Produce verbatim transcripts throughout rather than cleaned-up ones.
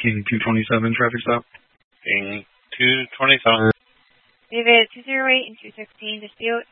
King two twenty-seven, traffic stop. King two twenty-seven. David two oh eight and two sixteen, dispute.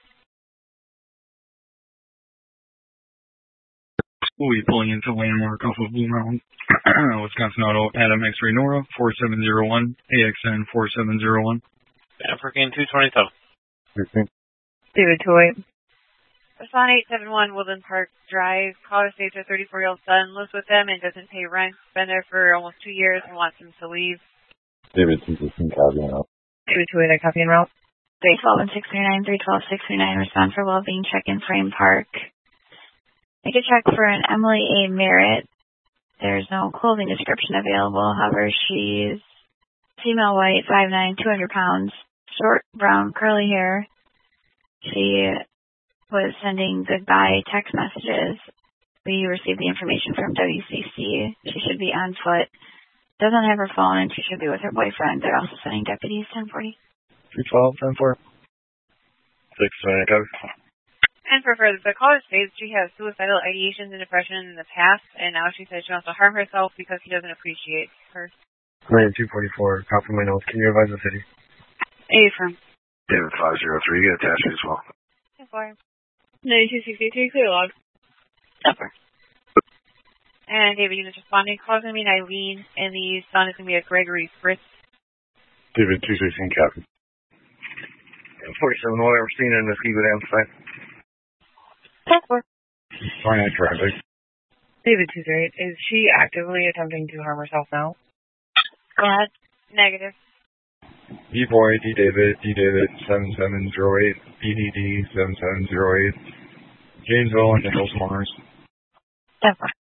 We'll be pulling into landmark off of Blue Mountain, Wisconsin Auto, Adam X-Ray Nora, four seven zero one, A X N four seven zero one. And for King two twenty-seven. David two oh eight. Respond eight seven one, Woodland Park Drive. Caller states her thirty-four-year-old son lives with them and doesn't pay rent. Been there for almost two years and wants him to leave. David two sixteen, copy and route. David two oh eight, copy and route. three twelve and six three nine, three twelve, six three nine, respond for well-being check in Frame Park. Make a check for an Emily A. Merritt. There's no clothing description available. However, she's female, white, five nine, two hundred pounds, short, brown, curly hair. She was sending goodbye text messages. We received the information from W C C. She should be on foot. Doesn't have her phone, and she should be with her boyfriend. They're also sending deputies. ten forty. three twelve, ten four. six twenty, copy. And for further, the caller states she has suicidal ideations and depression in the past, and now she says she wants to harm herself because he doesn't appreciate her. Command two forty-four, copy my notes. Can you advise the city? A firm. David five zero three, you get attached as well. ten four. ninety-two sixty-three, clear log. Upper. And David, units responding. Call's going to be an Eileen, and the son is going to be a Gregory Fritz. David two sixteen, copy. forty-seven, whatever, seen in the ski go down side. ten four. twenty-nine traffic. David two oh eight, is she actively attempting to harm herself now? Go ahead. Negative. D boy, D David, D David, seven seven zero eight, B D D, seven seven zero eight, Janesville, and Nichols Mars. ten four.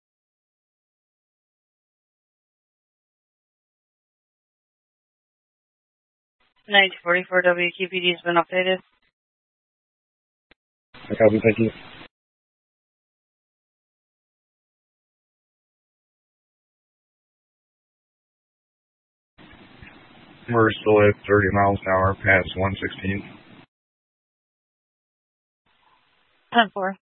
ninety forty-four W Q P D has been updated. Copy, thank you. We're still at thirty miles an hour past one sixteen. ten four.